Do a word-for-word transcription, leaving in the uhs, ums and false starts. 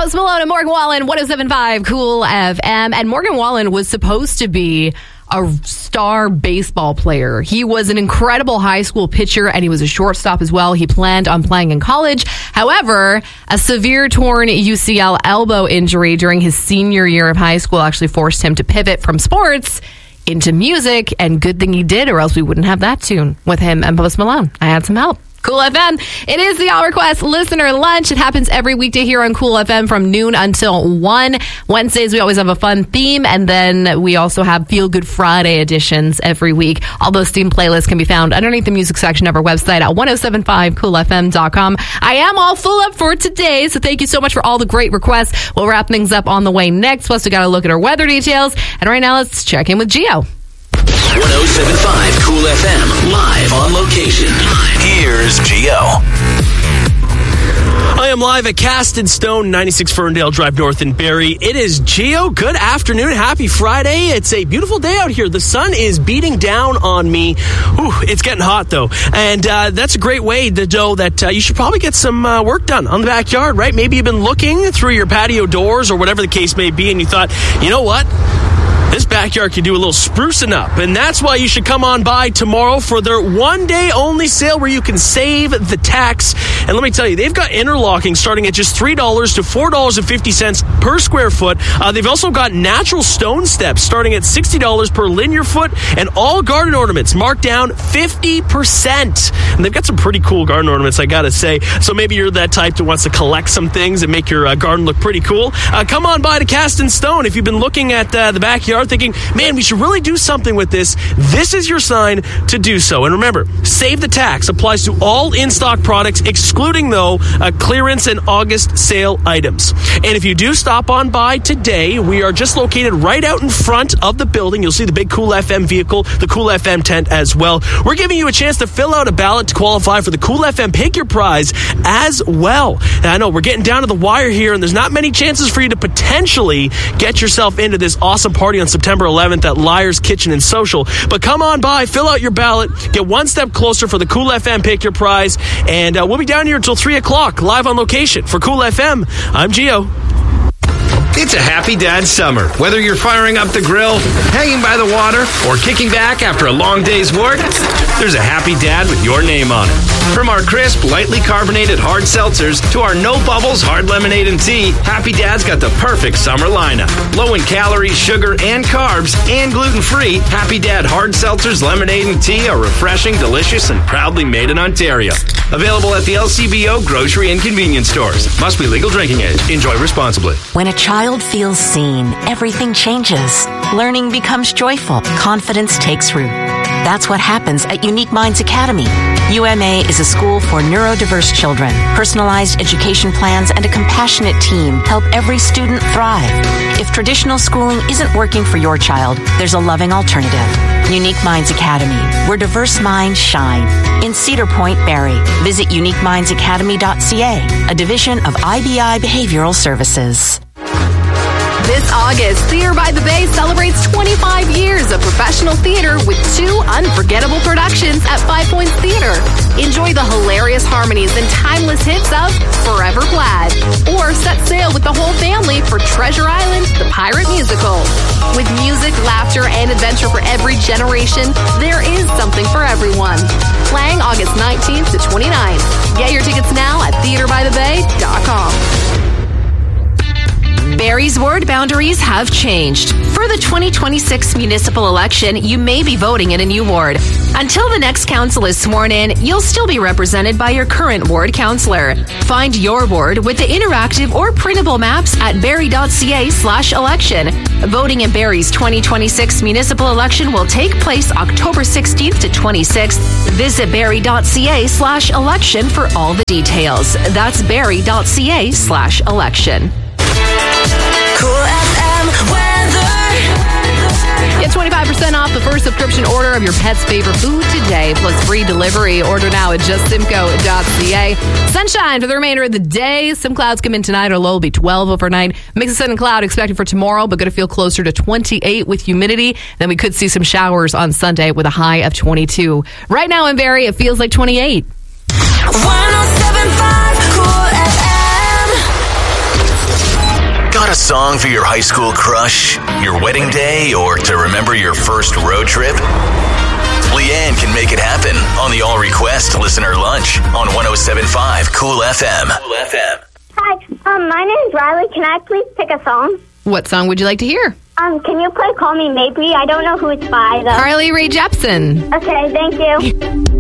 Post Malone and Morgan Wallen, one oh seven point five Cool F M. And Morgan Wallen was supposed to be a star baseball player. He was an incredible high school pitcher, and he was a shortstop as well. He planned on playing in college. However, a severe torn U C L elbow injury during his senior year of high school actually forced him to pivot from sports into music, and good thing he did, or else we wouldn't have that tune with him and Post Malone. I had some help. Cool F M. It is the All Request Listener Lunch. It happens every weekday here on Cool F M from noon until one. Wednesdays, we always have a fun theme, and then we also have Feel Good Friday editions every week. All those theme playlists can be found underneath the music section of our website at ten seventy-five cool f m dot com. I am all full up for today, so thank you so much for all the great requests. We'll wrap things up on the way next. Plus, we got to look at our weather details. And right now, let's check in with Gio. ten seventy-five Cool F M, live on location. Here's Gio. I am live at Cast and Stone, ninety-six Ferndale Drive North in Barrie. It is Gio. Good afternoon. Happy Friday. It's a beautiful day out here. The sun is beating down on me. Ooh, it's getting hot, though. And uh, that's a great way to know that uh, you should probably get some uh, work done on the backyard, right? Maybe you've been looking through your patio doors or whatever the case may be, and you thought, you know what? This backyard can do a little sprucing up, and that's why you should come on by tomorrow for their one-day-only sale where you can save the tax. And let me tell you, they've got interlocking starting at just three dollars to four dollars and fifty cents per square foot. Uh, they've also got natural stone steps starting at sixty dollars per linear foot, and all garden ornaments marked down fifty percent. And they've got some pretty cool garden ornaments, I gotta say. So maybe you're that type that wants to collect some things and make your uh, garden look pretty cool. Uh, come on by to Cast and Stone. If you've been looking at uh, the backyard thinking, man, we should really do something with this, this is your sign to do so. And remember, save the tax applies to all in-stock products, excluding, though, uh, clearance and August sale items. And if you do stop on by today, we are just located right out in front of the building. You'll see the big Cool F M vehicle, the Cool F M tent as well. We're giving you a chance to fill out a ballot to qualify for the Cool F M Pick Your Prize as well. And I know we're getting down to the wire here, and there's not many chances for you to potentially get yourself into this awesome party on September eleventh at Liar's Kitchen and Social. But come on by, fill out your ballot, get one step closer for the Cool F M Pick Your Prize, and uh, we'll be down here until three o'clock, live on location. For Cool F M, I'm Gio. It's a happy dad summer. Whether you're firing up the grill, hanging by the water, or kicking back after a long day's work, there's a happy dad with your name on it. From our crisp, lightly carbonated hard seltzers to our no bubbles hard lemonade and tea, Happy Dad's got the perfect summer lineup. Low in calories, sugar, and carbs, and gluten-free, Happy Dad hard seltzers, lemonade, and tea are refreshing, delicious, and proudly made in Ontario. Available at the L C B O grocery and convenience stores. Must be legal drinking age. Enjoy responsibly. When a child feels seen, everything changes. Learning becomes joyful. Confidence takes root. That's what happens at Unique Minds Academy. U M A is a school for neurodiverse children. Personalized education plans and a compassionate team help every student thrive. If traditional schooling isn't working for your child, there's a loving alternative. Unique Minds Academy, where diverse minds shine. In Cedar Point, Barrie. Visit unique minds academy dot c a, a division of I B I Behavioral Services. This August, Theater by the Bay celebrates twenty-five years of professional theater with two unforgettable productions at Five Points Theater. Enjoy the hilarious harmonies and timeless hits of Forever Plaid, or set sail with the whole family for Treasure Island, the Pirate Musical. With music, laughter, and adventure for every generation, there is something for everyone. Playing August nineteenth to twenty-ninth. Get your tickets now at theater by the bay dot com. Barrie's ward boundaries have changed. For the twenty twenty-six municipal election, you may be voting in a new ward. Until the next council is sworn in, you'll still be represented by your current ward councillor. Find your ward with the interactive or printable maps at barrie dot c a slash election. Voting in Barrie's twenty twenty-six municipal election will take place October sixteenth to twenty-sixth. Visit barrie dot c a slash election for all the details. That's barrie dot c a slash election. Cool F M weather. Get twenty-five percent off the first subscription order of your pet's favorite food today, plus free delivery. Order now at just simco dot c a. Sunshine for the remainder of the day. Some clouds come in tonight. Our low will be twelve overnight. Mix of sun and cloud expected for tomorrow, but going to feel closer to twenty-eight with humidity. Then we could see some showers on Sunday with a high of twenty-two. Right now in Barrie, it feels like twenty-eight. one oh seven point five Cool F M. Got a song for your high school crush, your wedding day, or to remember your first road trip? Leanne can make it happen on the All Request Listener Lunch on one oh seven point five Cool F M. Cool F M. Hi, um, my name is Riley. Can I please pick a song? What song would you like to hear? Um, can you play Call Me Maybe? I don't know who it's by, though. Carly Rae Jepsen. Okay, thank you.